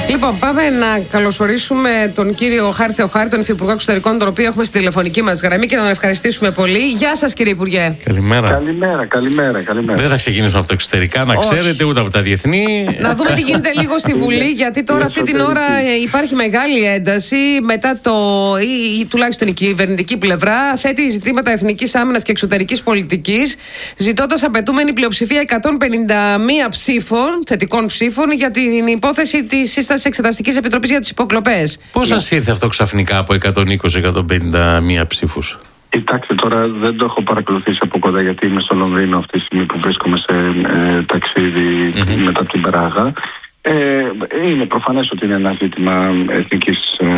Λοιπόν, πάμε να καλωσορίσουμε τον κύριο Χάρη Θεοχάρη, τον Υφυπουργό Εξωτερικών, τον οποίο έχουμε στη τηλεφωνική μας γραμμή και να τον ευχαριστήσουμε πολύ. Γεια σας, κύριε Υπουργέ. Καλημέρα. Καλημέρα. Δεν θα ξεκινήσουμε από τα εξωτερικά, να ξέρετε, ούτε από τα διεθνή. Να δούμε τι γίνεται λίγο στη Βουλή, γιατί τώρα αυτή την ώρα υπάρχει μεγάλη ένταση. Μετά ή τουλάχιστον η κυβερνητική πλευρά θέτει ζητήματα εθνικής άμυνας και εξωτερικής πολιτικής, ζητώντας απαιτούμενη πλειοψηφία 151 ψήφων, θετικών ψήφων, για την υπόθεση της σύστασης Εξεταστικής Επιτροπής για τις υποκλοπές. Πώς σας ήρθε αυτό ξαφνικά από 120-151 ψήφους? Κοιτάξτε, τώρα δεν το έχω παρακολουθήσει από κοντά, γιατί είμαι στο Λονδίνο αυτή τη στιγμή που βρίσκομαι σε ταξίδι μετά από την Πράγα. Είναι προφανές ότι είναι ένα ζήτημα εθνικής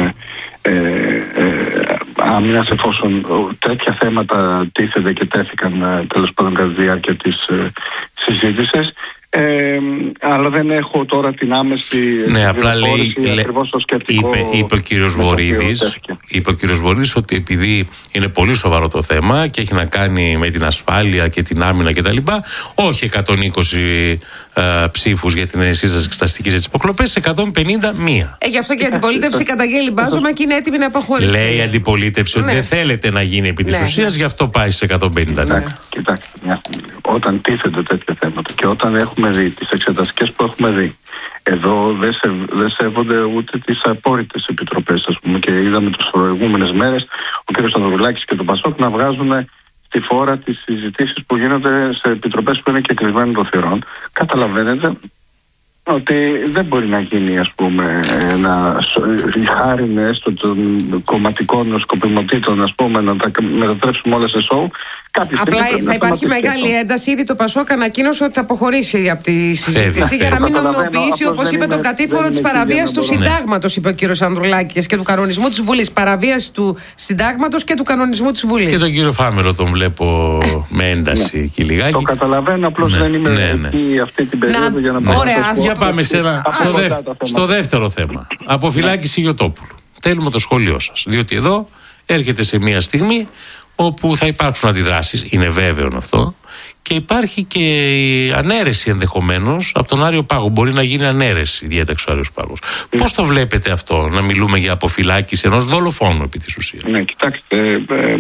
άμυνας, εφόσον τέτοια θέματα τίθενται και τέθηκαν τέλος πάντων κατά τη διάρκεια της συζήτησης. Αλλά δεν έχω τώρα την άμεση. Ναι, απλά λέει, το σκεπτικό, είπε ο κύριος Βορίδης ότι επειδή είναι πολύ σοβαρό το θέμα και έχει να κάνει με την ασφάλεια και την άμυνα κτλ., όχι 120 ψήφους για την σύσταση εξεταστικής για τις υποκλοπές, 151. Γι' αυτό και η αντιπολίτευση καταγγέλει μπάζωμα και είναι έτοιμη να αποχωρήσει. Λέει η αντιπολίτευση ότι δεν θέλετε να γίνει επί της ουσίας, γι' αυτό πάει σε 150. Κοιτάξτε, όταν τίθενται τέτοια θέματα και όταν έχουμε δει τις εξεταστικές που έχουμε δει, εδώ δεν σέβονται ούτε τις απόρριτες επιτροπές, ας πούμε, και είδαμε τις προηγούμενες μέρες ο κ. Ανδρουλάκης και τον Πασόκ να βγάζουν στη φόρα τις συζητήσεις που γίνονται σε επιτροπές που είναι και κλεισμένων των θυρών. Καταλαβαίνετε ότι δεν μπορεί να γίνει, ας πούμε, χάρη έστω των κομματικών σκοπιμοτήτων, ας πούμε, να τα μετατρέψουμε όλα σε σοου. Απλά θα υπάρχει μεγάλη ένταση. Ήδη το Πασόκ ανακοίνωσε ότι θα αποχωρήσει από τη συζήτηση για να μην νομιμοποιήσει, όπως είπε, τον κατήφορο της παραβίασης του Συντάγματος, είπε ο κύριος Ανδρουλάκης, και του κανονισμού της Βουλής. Παραβίαση του Συντάγματος και του κανονισμού της Βουλής. Και τον κύριο Φάμελο τον βλέπω με ένταση και λιγάκι. Το καταλαβαίνω, απλώς δεν είμαι εκεί αυτή την περίοδο για να πω. Για πάμε στο δεύτερο θέμα. Αποφυλάκηση Ιωτόπουλου. Θέλουμε το σχόλιο σας, διότι εδώ έρχεται σε μια στιγμή όπου θα υπάρξουν αντιδράσεις, είναι βέβαιο αυτό, και υπάρχει και η ανέρεση ενδεχομένως από τον Άριο Πάγο. Μπορεί να γίνει ανέρεση, διέταξε ο Άριος Πάγος. Πώς το βλέπετε αυτό, να μιλούμε για αποφυλάκηση ενός δολοφόνου επί της ουσίας? Ναι, κοιτάξτε,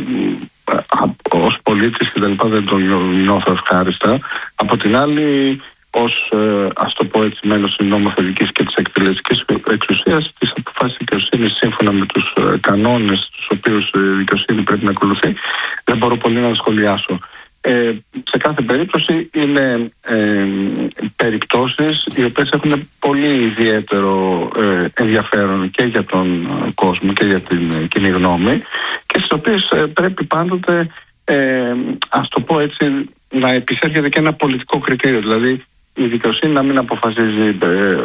ως πολίτης και τα λοιπά δεν το νιώθω ευχάριστα. Από την άλλη, ως, ας το πω έτσι, μέλος της νομοθετικής και της εκτελεστικής εξουσίας, της αποφάσεις δικαιοσύνης σύμφωνα με τους κανόνες τους οποίους η δικαιοσύνη πρέπει να ακολουθεί, δεν μπορώ πολύ να σχολιάσω. Σε κάθε περίπτωση είναι περιπτώσεις οι οποίες έχουν πολύ ιδιαίτερο ενδιαφέρον και για τον κόσμο και για την κοινή γνώμη, και στις οποίες πρέπει πάντοτε, ας το πω έτσι, να επισέρχεται και ένα πολιτικό κριτήριο. Δηλαδή η δικαιοσύνη να μην αποφασίζει,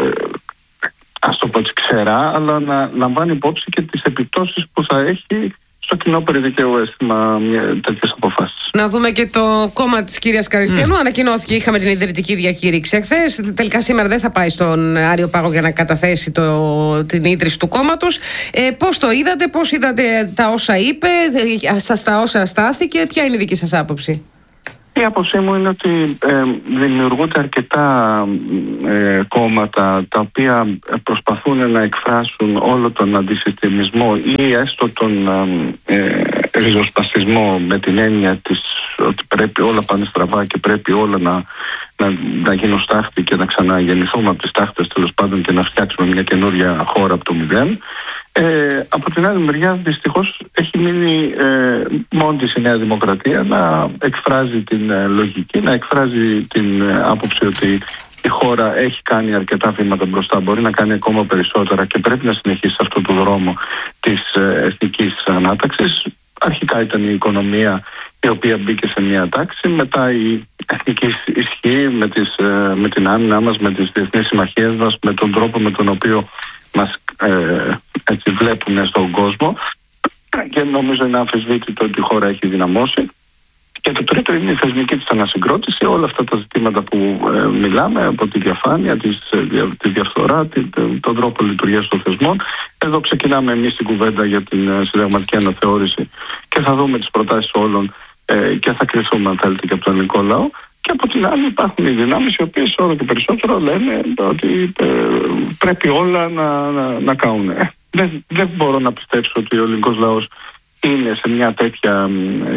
ας το πω έτσι, ξερά, αλλά να λαμβάνει υπόψη και τις επιπτώσεις που θα έχει στο κοινό περιδικαίου αίσθημα τέτοιες αποφάσεις. Να δούμε και το κόμμα της κυρίας Καριστιανού. Ανακοινώθηκε, είχαμε την ιδρυτική διακήρυξη εχθές. Τελικά σήμερα δεν θα πάει στον Άριο Πάγο για να καταθέσει την ίδρυση του κόμματος. Πώς το είδατε, πώς είδατε τα όσα είπε, στα όσα στάθηκε, ποια είναι η δική σας άποψη? Η άποψή μου είναι ότι δημιουργούνται αρκετά κόμματα τα οποία προσπαθούν να εκφράσουν όλο τον αντισυστημισμό ή έστω τον ριζοσπαστισμό, με την έννοια της ότι πρέπει όλα πάνε στραβά και πρέπει όλα να γίνουν στάχτη και να ξαναγεννηθούμε από τις τάχτες, τέλος πάντων, και να φτιάξουμε μια καινούρια χώρα από το μηδέν. Από την άλλη μεριά, δυστυχώς, έχει μείνει μόνη της η Νέα Δημοκρατία να εκφράζει την λογική, να εκφράζει την άποψη ότι η χώρα έχει κάνει αρκετά βήματα μπροστά, μπορεί να κάνει ακόμα περισσότερα και πρέπει να συνεχίσει σε αυτόν τον δρόμο της εθνικής ανάταξης. Αρχικά ήταν η οικονομία, η οποία μπήκε σε μια τάξη, μετά η εθνική ισχύ με την άμυνά μας, με τις διεθνείς συμμαχίες μας, με τον τρόπο με τον οποίο μας έτσι βλέπουν στον κόσμο, και νομίζω είναι αμφισβήτητο ότι η χώρα έχει δυναμώσει. Και το τρίτο είναι η θεσμική της ανασυγκρότηση, όλα αυτά τα ζητήματα που μιλάμε, από τη διαφάνεια, τη διαφθορά, τον τρόπο λειτουργίας των θεσμών. Εδώ ξεκινάμε εμείς την κουβέντα για την συνταγματική αναθεώρηση και θα δούμε τις προτάσεις όλων και θα κρυθούμε, αν θέλετε, και από τον ελληνικό λαό. Και από την άλλη υπάρχουν οι δυνάμεις οι οποίες όλο και περισσότερο λένε ότι πρέπει όλα να κάνουν. Δεν μπορώ να πιστέψω ότι ο ελληνικός λαός είναι σε μια τέτοια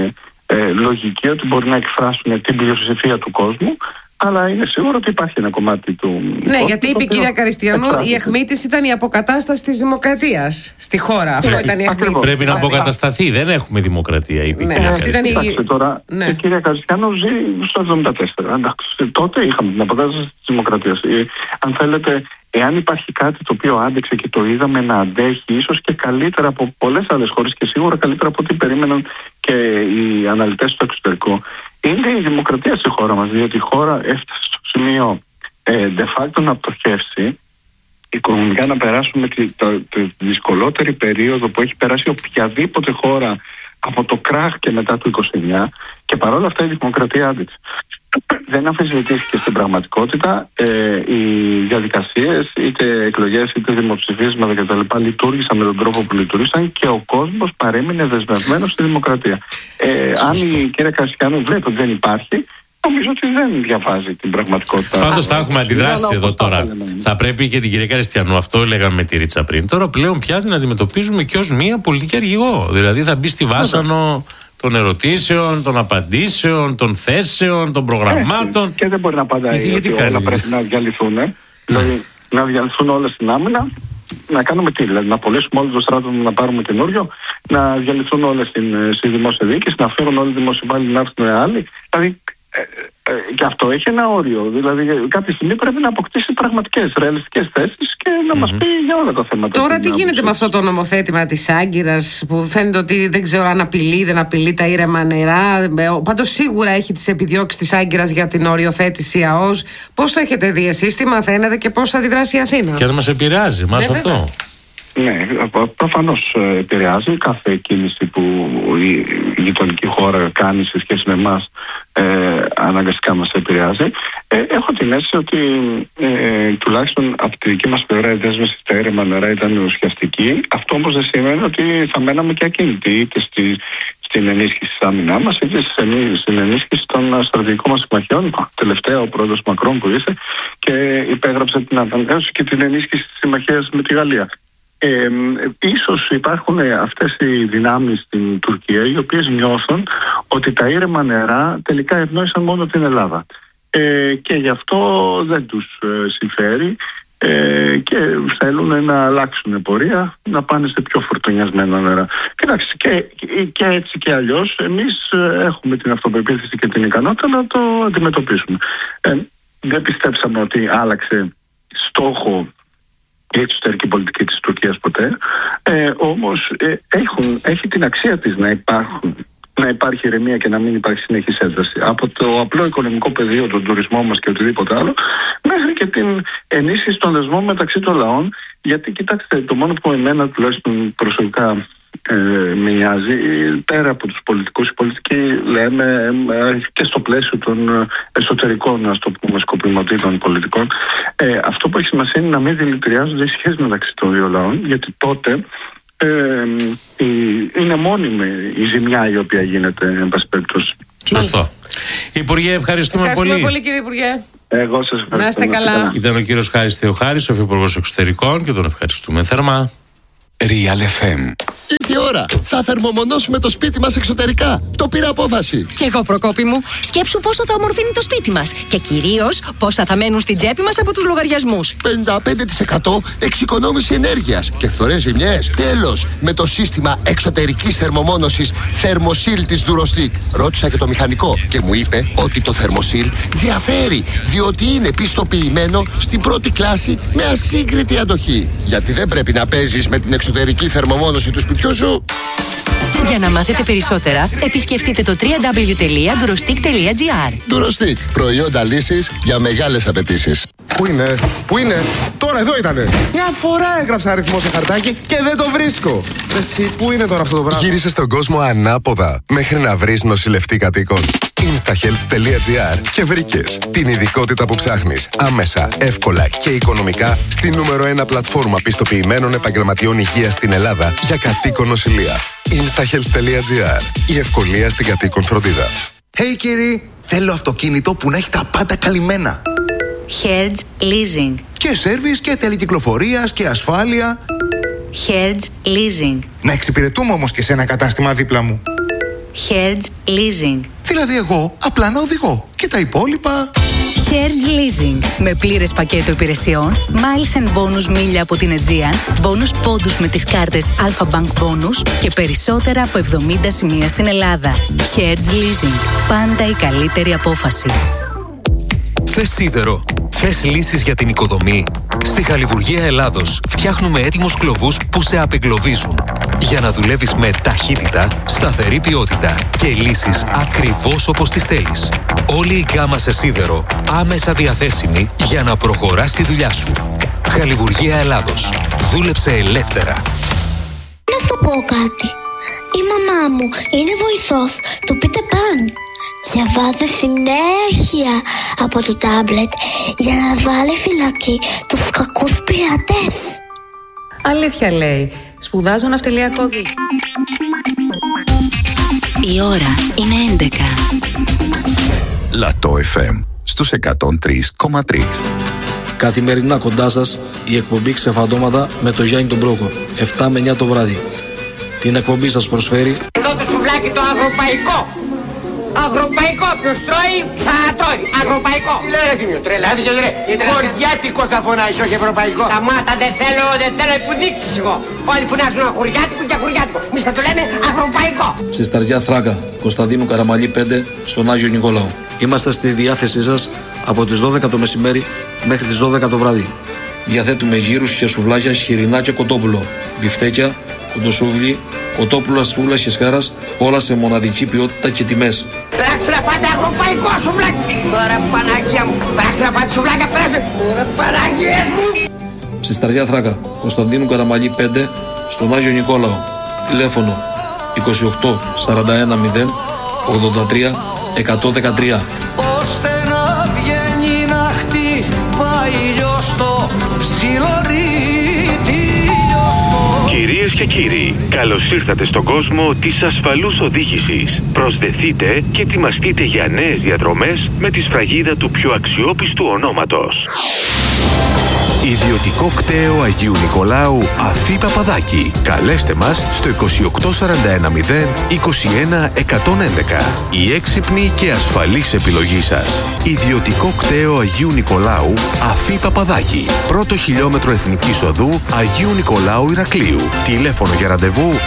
λογική ότι μπορεί να εκφράσουν την πλειοψηφία του κόσμου, αλλά είναι σίγουρο ότι υπάρχει ένα κομμάτι του. Ναι, γιατί είπε η κυρία Καριστιανού, η αιχμή της ήταν η αποκατάσταση της δημοκρατίας στη χώρα. Αυτό ήταν η αιχμή της. Πρέπει να αποκατασταθεί. Δεν έχουμε δημοκρατία, είπε η κυρία Καριστιανού. Τώρα, η κυρία Καριστιανού ζει στο 1974. Εντάξει, τότε είχαμε την αποκατάσταση της δημοκρατίας. Αν θέλετε, εάν υπάρχει κάτι το οποίο άντεξε και το είδαμε να αντέχει, ίσως και καλύτερα από πολλές άλλες χώρες και σίγουρα καλύτερα από ό,τι περίμεναν και οι αναλυτές στο εξωτερικό, είναι η δημοκρατία στη χώρα μας. Διότι η χώρα έφτασε στο σημείο de facto να πτωχεύσει, οικονομικά να περάσουμε τη δυσκολότερη περίοδο που έχει περάσει οποιαδήποτε χώρα από το κράχ και μετά το 29, και παρόλα αυτά η δημοκρατία άντεξε. Δεν αμφισβητήθηκε στην πραγματικότητα. Οι διαδικασίες, είτε εκλογές είτε δημοψηφίσματα κτλ. Λειτουργήσαν με τον τρόπο που λειτουργήσαν και ο κόσμος παρέμεινε δεσμευμένος στη δημοκρατία. Αν η κυρία Καριστιανού βλέπει ότι δεν υπάρχει, νομίζω ότι δεν διαβάζει την πραγματικότητα. Πάντως θα έχουμε αντιδράσεις εδώ τώρα. Θα πρέπει και την κυρία Καριστιανού, αυτό λέγαμε με τη Ρίτσα πριν. Τώρα πλέον πια την αντιμετωπίζουμε και ως μία πολιτική αρχηγό. Δηλαδή θα μπει στη βάσανο των ερωτήσεων, των απαντήσεων, των θέσεων, των προγραμμάτων. Και δεν μπορεί να απαντάει ότι όλα πρέπει να διαλυθούν. Δηλαδή να διαλυθούν όλα στην άμυνα. Να κάνουμε τι, δηλαδή να απολύσουμε όλο το στράτο, να πάρουμε καινούριο, να διαλυθούν όλες στη δημόσια διοίκηση, να φύγουν όλοι οι δημοσιοπάλληλοι να έρθουν άλλοι. Δηλαδή και αυτό έχει ένα όριο. Δηλαδή κάποια στιγμή πρέπει να αποκτήσει πραγματικές, ρεαλιστικές θέσεις και να μας πει για όλα τα θέματα. Τώρα τι γίνεται με αυτό το νομοθέτημα της Άγκυρας που φαίνεται ότι δεν ξέρω αν απειλεί, δεν απειλεί τα ήρεμα νερά. Πάντως σίγουρα έχει τις επιδιώξεις της Άγκυρας για την οριοθέτηση ΑΟΣ. Πώς το έχετε δει εσείς, τι μαθαίνετε και πώς θα αντιδράσει η Αθήνα? Και αν μας επηρεάζει μας αυτό. Ναι, προφανώς επηρεάζει κάθε κίνηση που η γειτονική χώρα κάνει σε σχέση με εμάς, αναγκαστικά μας επηρεάζει. Έχω την αίσθηση ότι τουλάχιστον από τη δική μας πλευρά η δέσμευση στα ήρεμα νερά ήταν ουσιαστική. Αυτό όμως δεν σημαίνει ότι θα μέναμε και ακίνητοι είτε στην ενίσχυση της άμυνά μας είτε στην ενίσχυση των στρατηγικών μας συμμαχιών. Τελευταία ο πρόεδρος Μακρόν που ήρθε και υπέγραψε την αναγκαίωση και την ενίσχυση της συμμαχίας με τη Γαλλία. Ίσως υπάρχουν αυτές οι δυνάμεις στην Τουρκία οι οποίες νιώθουν ότι τα ήρεμα νερά τελικά ευνόησαν μόνο την Ελλάδα και γι' αυτό δεν τους συμφέρει και θέλουν να αλλάξουν πορεία, να πάνε σε πιο φορτωνιασμένα νερά. Κοιτάξτε, και έτσι και αλλιώς εμείς έχουμε την αυτοπεποίθηση και την ικανότητα να το αντιμετωπίσουμε. Δεν πιστέψαμε ότι άλλαξε στόχο η εξωτερική πολιτική της Τουρκίας ποτέ, όμως έχει την αξία της να υπάρχει ηρεμία και να μην υπάρχει συνεχής ένταση. Από το απλό οικονομικό πεδίο, τον τουρισμό μας και οτιδήποτε άλλο, μέχρι και την ενίσχυση των δεσμών μεταξύ των λαών, γιατί κοιτάξτε, το μόνο που εμένα τουλάχιστον προσωπικά με νοιάζει, πέρα από τους πολιτικούς, οι πολιτικοί λέμε και στο πλαίσιο των εσωτερικών, ας το πούμε, σκοπιμοτήτων πολιτικών, αυτό που έχει σημασία είναι να μην δηλητηριάζονται οι σχέσεις μεταξύ των δύο λαών, γιατί τότε είναι μόνιμη η ζημιά η οποία γίνεται εν πάση περιπτώσει. Σωστό. Υπουργέ, ευχαριστούμε πολύ. Ευχαριστούμε πολύ, κύριε Υπουργέ. Εγώ σας ευχαριστώ. Να είστε καλά. Ήταν ο κύριος Χάρης Θεοχάρης, ο Υφυπουργός Εξωτερικών, και τον ευχαριστούμε θερμά. Real FM. Ήρθε η ώρα. Θα θερμομονώσουμε το σπίτι μας εξωτερικά. Το πήρα απόφαση. Κι εγώ, Προκόπη μου. Σκέψου πόσο θα ομορφύνει το σπίτι μας. Και κυρίως πόσα θα μένουν στην τσέπη μας από τους λογαριασμούς. 55% εξοικονόμηση ενέργειας και φθορές ζημιές. Τέλος, με το σύστημα εξωτερικής θερμομόνωσης Thermosil της Durostick. Ρώτησα και το μηχανικό και μου είπε ότι το Thermosil διαφέρει, διότι είναι πιστοποιημένο στην πρώτη κλάση με ασύγκριτη αντοχή. Γιατί δεν πρέπει να παίζεις με την εξωτερική θερμομόνωση του σπιτιού σου. Για να μάθετε περισσότερα, επισκεφτείτε το www.durostic.gr. Durostick. Προϊόντα λύσης για μεγάλες απαιτήσεις. Πού είναι? Τώρα εδώ ήτανε. Μια φορά έγραψα αριθμό σε χαρτάκι και δεν το βρίσκω. Εσύ, πού είναι τώρα αυτό το πράγμα? Γύρισε στον κόσμο ανάποδα μέχρι να βρεις νοσηλευτή κατοίκων. Instahealth.gr και βρήκες την ειδικότητα που ψάχνεις άμεσα, εύκολα και οικονομικά στη νούμερο 1 πλατφόρμα πιστοποιημένων επαγγελματιών υγείας στην Ελλάδα για κατοίκον νοσηλεία. Instahealth.gr. Η ευκολία στην κατοίκον φροντίδα. Hey κύριοι, Θέλω αυτοκίνητο που να έχει τα πάντα καλυμμένα. Hertz Leasing. Και σέρβις και τέλη κυκλοφορίας και ασφάλεια. Hertz Leasing. Να εξυπηρετούμε όμως και σε ένα κατάστημα δίπλα μου. Hertz Leasing. Δηλαδή εγώ απλά να οδηγώ και τα υπόλοιπα... Hertz Leasing. Με πλήρες πακέτο υπηρεσιών, miles and bonus μίλια από την Aegean, bonus πόντους με τις κάρτες Alpha Bank Bonus και περισσότερα από 70 σημεία στην Ελλάδα. Hertz Leasing. Πάντα η καλύτερη απόφαση. Θες σίδερο? Θες λύσεις για την οικοδομή? Στη Χαλιβουργία Ελλάδος φτιάχνουμε έτοιμους κλωβούς που σε απεγκλωβίζουν. Για να δουλεύεις με ταχύτητα, σταθερή ποιότητα και λύσεις ακριβώς όπως τις θέλεις. Όλη η γκάμα σε σίδερο άμεσα διαθέσιμη για να προχωράς τη δουλειά σου. Χαλιβουργία Ελλάδος. Δούλεψε ελεύθερα. Να σου πω κάτι. Η μαμά μου είναι βοηθός του Peter Pan. Διαβάζει συνέχεια από το τάμπλετ για να βάλει φυλακή τους κακούς πειρατές. Αλήθεια λέει. Σπουδάζω ναυτιλιακό δίκαιο. Η ώρα είναι 11. Λατό FM στους 103,3. Καθημερινά κοντά σας η εκπομπή Ξεφαντώματα με το Γιάννη τον Μπρόκο, 7 με 9 το βράδυ. Την εκπομπή σας προσφέρει εδώ το σουβλάκι το ευρωπαϊκό. Αγροπαϊκό, ποιος τρώει, ξανατρώει. Αγροπαϊκό. Λέει ρε Θήμιο, τρελάθηκε ρε. Χωριάτικο θα φωνάζεις, όχι ευρωπαϊκό. Σταμάτα, δεν θέλω υποδείξεις εγώ. Όλοι φωνάζουν χωριάτικο και χωριάτικο. Εμείς θα το λέμε αγροπαϊκό. στη Σταριά Θράκα, Κωνσταντίνου Καραμαλή 5, στον Άγιο Νικόλαο. Είμαστε στη διάθεσή σας από τις 12 το μεσημέρι μέχρι τις 12 το βράδυ. Διαθέτουμε γύρους και σουβλάκια, χοιρινά και κοτόπουλο, μπιφτέκια, κοντοσούβλι, κοτόπουλα, σούλα και σκάρας, όλα σε μοναδική ποιότητα και τιμές. Πέρασε να φάτε αγροπαϊκό σουβλάκι. Ωραία Παναγία μου. Πέρασε να φάτε σουβλάκια, πέρασε. Ωραία Παναγίες μου. Στη Σταριά Θράκα, Κωνσταντίνου Καραμαλή 5, στον Άγιο Νικόλαο. Τηλέφωνο 28 41 0 83 113. Ώστε να βγαίνει να χτυπάει λιώστο ψιλορίτη λιώστο. Κυρίες και κύριοι, καλώς ήρθατε στον κόσμο της ασφαλούς οδήγησης. Προσδεθείτε και ετοιμαστείτε για νέες διαδρομές με τη σφραγίδα του πιο αξιόπιστου ονόματος. Ιδιωτικό κτέο Αγίου Νικολάου Αφή Παπαδάκη. Καλέστε μας στο 2841 0 21 111. Η έξυπνη και ασφαλής επιλογή σας. Ιδιωτικό κτέο Αγίου Νικολάου Αφή Παπαδάκη. Πρώτο χιλιόμετρο Εθνικής Οδού Αγίου Νικολάου Ηρακλείου. Τηλέφωνο για ραντεβού 2841 0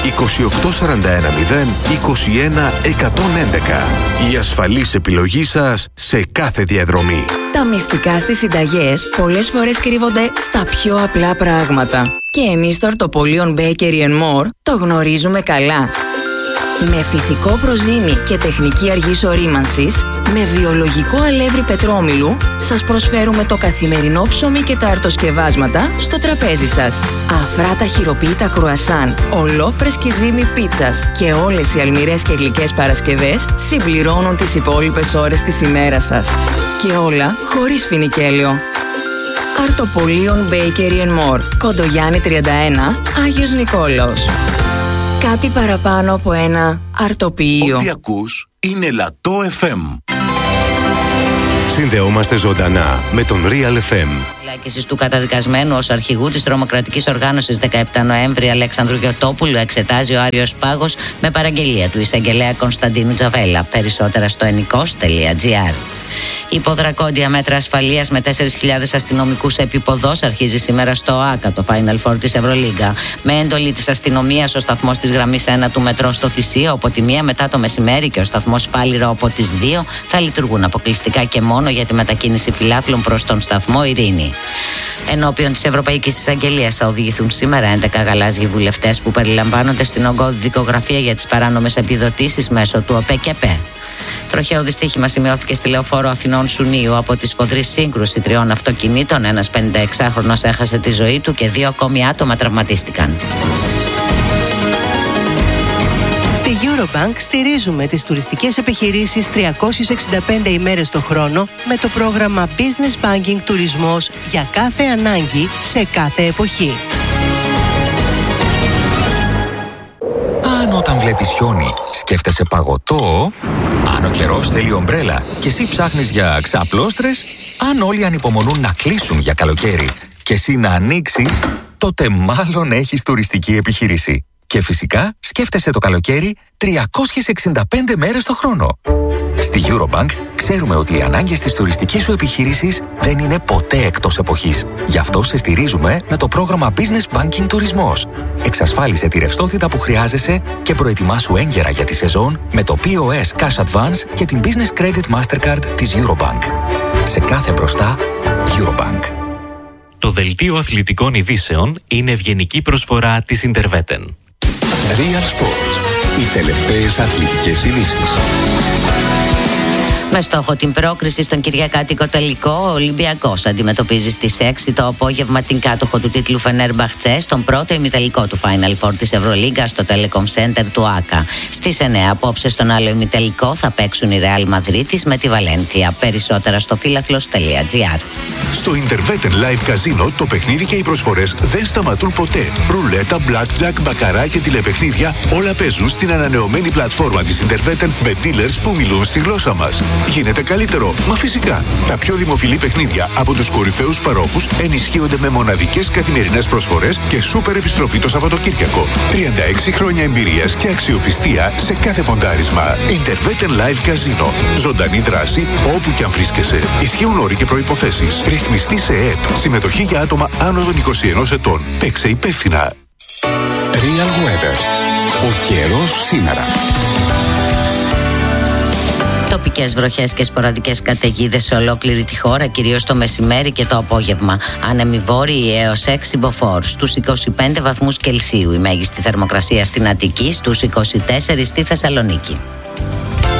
21 111. Η ασφαλής επιλογή σας σε κάθε διαδρομή. Τα μυστικά στις συνταγές πολλές φορές κρύβονται στα πιο απλά πράγματα. Και εμείς στο Αρτοπολίον Bakery & More το γνωρίζουμε καλά. Με φυσικό προζύμι και τεχνική αργής ορίμανσης, με βιολογικό αλεύρι πετρόμηλου, σας προσφέρουμε το καθημερινό ψωμί και τα αρτοσκευάσματα στο τραπέζι σας. Αφράτα χειροποίητα κρουασάν, ολόφρεσκη ζύμη πίτσας και όλες οι αλμυρές και γλυκές παρασκευές συμπληρώνουν τις υπόλοιπες ώρες της ημέρας σας. Και όλα χωρίς φινικέλαιο. Αρτοπολίον Bakery & More, Κοντογιάννη 31, Άγιος Νικόλαος. Κάτι παραπάνω από ένα αρτοποιείο. Ό,τι ακούς είναι Λατό FM. Συνδεόμαστε ζωντανά με τον Real FM. Φυλάκισης του καταδικασμένου ως αρχηγού της τρομοκρατικής οργάνωσης 17 Νοέμβρη Αλέξανδρου Γιωτόπουλου εξετάζει ο Άριος Πάγος με παραγγελία του εισαγγελέα Κωνσταντίνου Τζαβέλα. Περισσότερα στο ενικός.gr. Η υποδρακόντια μέτρα ασφαλείας με 4.000 αστυνομικούς επίποδος αρχίζει σήμερα στο ΟΑΚΑ, το Final Four της Ευρωλίγκα. Με εντολή της αστυνομίας, ο σταθμός της γραμμής 1 του μετρό στο Θησίο από τη 1 μετά το μεσημέρι και ο σταθμός Φάληρο από τις 2 θα λειτουργούν αποκλειστικά και μόνο για τη μετακίνηση φιλάθλων προς τον σταθμό Ειρήνη. Ενώπιον της Ευρωπαϊκής Εισαγγελίας θα οδηγηθούν σήμερα 11 γαλάζιοι βουλευτές που περιλαμβάνονται στην ογκώδη δικογραφία για τις παράνομες επιδοτήσεις μέσω του ΟΠΕΚΕΠΕ. Τροχαίο δυστύχημα σημειώθηκε στη Λεωφόρο Αθηνών Σουνίου από τη σφοδρή σύγκρουση 3 αυτοκινήτων. Ένας 56χρονος έχασε τη ζωή του και 2 ακόμη άτομα τραυματίστηκαν. Στη Eurobank στηρίζουμε τις τουριστικές επιχειρήσεις 365 ημέρες το χρόνο με το πρόγραμμα Business Banking Τουρισμός για κάθε ανάγκη σε κάθε εποχή. Αν όταν βλέπεις χιόνι, Σκέφτεσαι παγωτό? Αν ο καιρός θέλει ομπρέλα και εσύ ψάχνεις για ξαπλώστρες, αν όλοι ανυπομονούν να κλείσουν για καλοκαίρι και εσύ να ανοίξεις, τότε μάλλον έχεις τουριστική επιχείρηση. Και φυσικά σκέφτεσαι το καλοκαίρι 365 μέρες το χρόνο. Στη Eurobank ξέρουμε ότι οι ανάγκες της τουριστικής σου επιχείρησης δεν είναι ποτέ εκτός εποχής. Γι' αυτό σε στηρίζουμε με το πρόγραμμα Business Banking Τουρισμός. Εξασφάλισε τη ρευστότητα που χρειάζεσαι και προετοιμάσου έγκαιρα για τη σεζόν με το POS Cash Advance και την Business Credit Mastercard της Eurobank. Σε κάθε μπροστά, Eurobank. Το δελτίο αθλητικών ειδήσεων είναι ευγενική προσφορά της Interveten. Real Sports. Οι τελευταίες αθλητικές ειδήσεις. Με στόχο την πρόκριση στον κυριακάτικο τελικό, ο Ολυμπιακός αντιμετωπίζει στις 6 το απόγευμα την κάτοχο του τίτλου Φενέρμπαχτσε στον πρώτο ημιτελικό του Final Four της Ευρωλίγκα στο Telecom Center του ΆΚΑ. Στις 9 απόψε στον άλλο ημιτελικό θα παίξουν η Real Madrid με τη Βαλένθια. Περισσότερα στο φίλαθλος.gr. Στο Interveten Live Casino το παιχνίδι και οι προσφορές δεν σταματούν ποτέ. Ρουλέτα, blackjack, μπακαρά και τηλεπαιχνίδια όλα παίζουν στην ανανεωμένη πλατφόρμα της Interveten με dealers που μιλούν στη γλώσσα μας. Γίνεται καλύτερο, μα φυσικά. Τα πιο δημοφιλή παιχνίδια από τους κορυφαίους παρόχους ενισχύονται με μοναδικές καθημερινές προσφορές και σούπερ επιστροφή το Σαββατοκύριακο. 36 χρόνια εμπειρίας και αξιοπιστία σε κάθε ποντάρισμα. Interveten Live Casino. Ζωντανή δράση όπου και αν βρίσκεσαι. Ισχύουν όροι και προϋποθέσεις. Ρυθμιστή σε ΕΕΠ. Συμμετοχή για άτομα άνω των 21 ετών. Παίξε υπεύθυνα. Real Weather. Ο καιρός σήμερα. Τοπικές βροχές και σποραδικές καταιγίδες σε ολόκληρη τη χώρα, κυρίως το μεσημέρι και το απόγευμα. Άνεμοι βόρειοι έως 6 μποφόρ, στους 25 βαθμούς Κελσίου. Η μέγιστη θερμοκρασία στην Αττική, στους 24 στη Θεσσαλονίκη.